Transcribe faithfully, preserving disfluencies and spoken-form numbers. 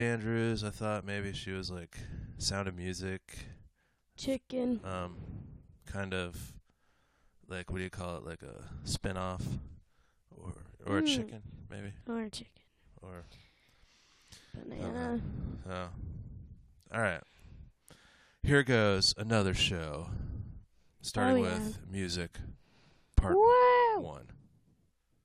Andrews. I thought maybe she was like Sound of Music, Chicken. um, kind of like what do you call it? Like a spin-off, or or a Mm. chicken maybe, Or chicken. or Banana. oh. All right. Here goes another show, starting Oh, yeah. with music, part Wow. one.